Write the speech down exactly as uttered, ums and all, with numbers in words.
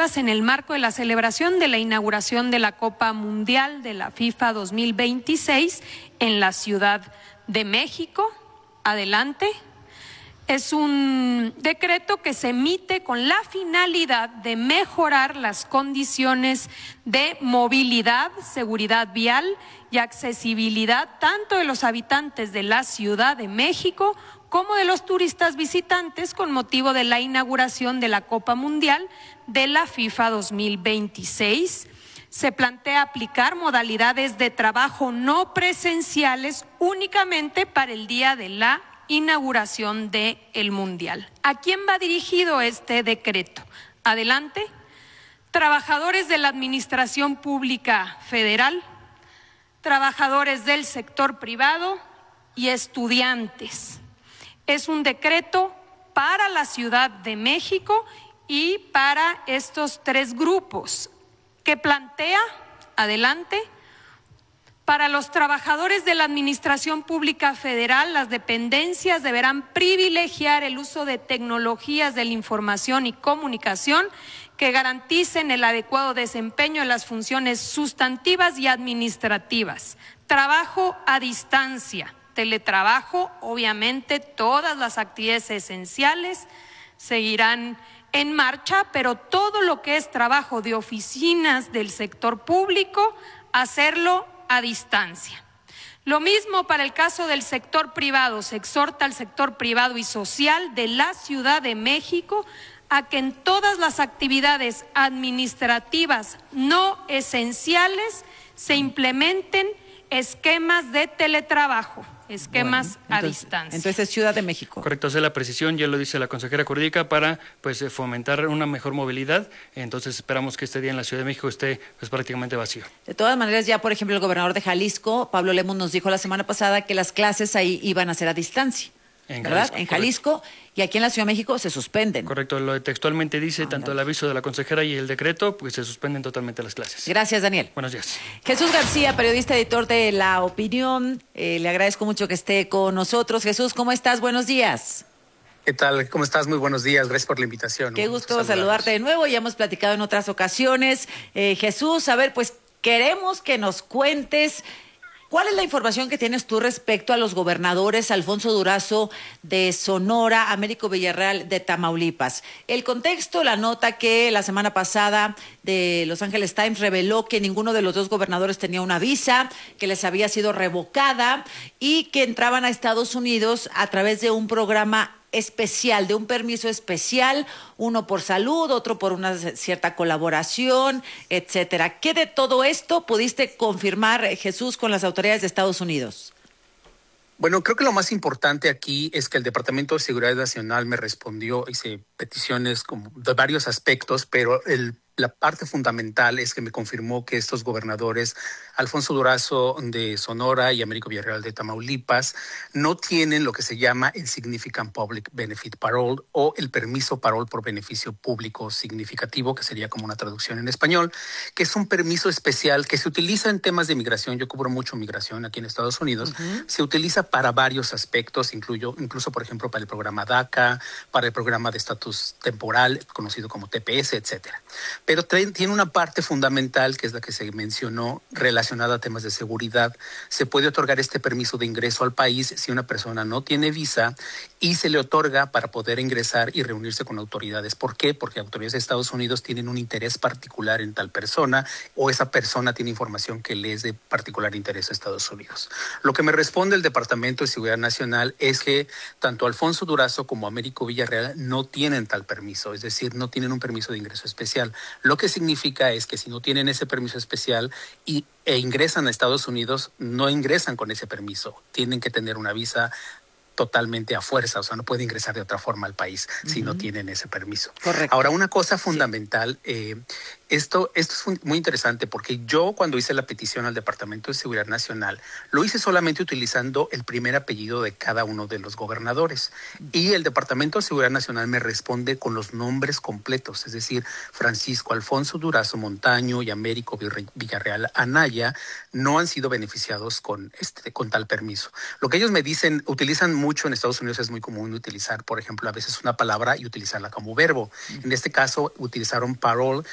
realizadas en el marco de la celebración de la inauguración de la Copa Mundial de la FIFA dos mil veintiséis en la Ciudad de México. Adelante. Es un decreto que se emite con la finalidad de mejorar las condiciones de movilidad, seguridad vial y accesibilidad tanto de los habitantes de la Ciudad de México como de los turistas visitantes con motivo de la inauguración de la Copa Mundial de la FIFA dos mil veintiséis. Se plantea aplicar modalidades de trabajo no presenciales únicamente para el día de la inauguración del Mundial. ¿A quién va dirigido este decreto? Adelante. Trabajadores de la Administración Pública Federal, trabajadores del sector privado y estudiantes. Es un decreto para la Ciudad de México y para estos tres grupos que plantea, adelante, para los trabajadores de la Administración Pública Federal, las dependencias deberán privilegiar el uso de tecnologías de la información y comunicación que garanticen el adecuado desempeño de las funciones sustantivas y administrativas. Trabajo a distancia, teletrabajo, obviamente todas las actividades esenciales seguirán en marcha, pero todo lo que es trabajo de oficinas del sector público, hacerlo a distancia. Lo mismo para el caso del sector privado. Se exhorta al sector privado y social de la Ciudad de México a que en todas las actividades administrativas no esenciales se implementen esquemas de teletrabajo, esquemas bueno, entonces, a distancia. Entonces, Ciudad de México. Correcto, hacer la precisión, ya lo dice la consejera jurídica, para pues fomentar una mejor movilidad. Entonces esperamos que este día en la Ciudad de México esté pues prácticamente vacío. De todas maneras, ya por ejemplo el gobernador de Jalisco, Pablo Lemus, nos dijo la semana pasada que las clases ahí iban a ser a distancia. En ¿verdad? Jalisco, en Jalisco, correcto. Y aquí en la Ciudad de México se suspenden. Correcto, lo textualmente dice, ah, tanto el aviso de la consejera y el decreto, pues se suspenden totalmente las clases. Gracias, Daniel. Buenos días. Jesús García, periodista, editor de La Opinión, eh, le agradezco mucho que esté con nosotros. Jesús, ¿cómo estás? Buenos días. ¿Qué tal? ¿Cómo estás? Muy buenos días. Gracias por la invitación. Qué gusto saludarte de nuevo. Ya hemos platicado en otras ocasiones. Eh, Jesús, a ver, pues queremos que nos cuentes ¿cuál es la información que tienes tú respecto a los gobernadores Alfonso Durazo de Sonora, Américo Villarreal de Tamaulipas? El contexto, la nota que la semana pasada de Los Angeles Times reveló que ninguno de los dos gobernadores tenía una visa, que les había sido revocada y que entraban a Estados Unidos a través de un programa especial, de un permiso especial, uno por salud, otro por una cierta colaboración, etcétera. ¿Qué de todo esto pudiste confirmar, Jesús, con las autoridades de Estados Unidos? Bueno, creo que lo más importante aquí es que el Departamento de Seguridad Nacional me respondió, hice peticiones como de varios aspectos, pero el la parte fundamental es que me confirmó que estos gobernadores, Alfonso Durazo de Sonora y Américo Villarreal de Tamaulipas, no tienen lo que se llama el Significant Public Benefit Parole o el permiso parol por beneficio público significativo, que sería como una traducción en español, que es un permiso especial que se utiliza en temas de migración. Yo cubro mucho migración aquí en Estados Unidos. Uh-huh. Se utiliza para varios aspectos, incluyo, incluso, por ejemplo, para el programa DACA, para el programa de estatus temporal, conocido como T P S, etcétera. Pero tiene una parte fundamental, que es la que se mencionó, relacionada a temas de seguridad. Se puede otorgar este permiso de ingreso al país si una persona no tiene visa y se le otorga para poder ingresar y reunirse con autoridades. ¿Por qué? Porque autoridades de Estados Unidos tienen un interés particular en tal persona o esa persona tiene información que le es de particular interés a Estados Unidos. Lo que me responde el Departamento de Seguridad Nacional es que tanto Alfonso Durazo como Américo Villarreal no tienen tal permiso, es decir, no tienen un permiso de ingreso especial. Lo que significa es que si no tienen ese permiso especial y, e ingresan a Estados Unidos, no ingresan con ese permiso. Tienen que tener una visa totalmente a fuerza, o sea, no puede ingresar de otra forma al país uh-huh. si no tienen ese permiso. Correcto. Ahora, una cosa fundamental, sí. eh, esto, esto es muy interesante porque yo cuando hice la petición al Departamento de Seguridad Nacional, lo hice solamente utilizando el primer apellido de cada uno de los gobernadores uh-huh. y el Departamento de Seguridad Nacional me responde con los nombres completos, es decir, Francisco Alfonso Durazo Montaño y Américo Villarreal Anaya no han sido beneficiados con, este, con tal permiso. Lo que ellos me dicen, utilizan mucho en Estados Unidos, es muy común utilizar, por ejemplo, a veces una palabra y utilizarla como verbo. Uh-huh. En este caso, utilizaron parole,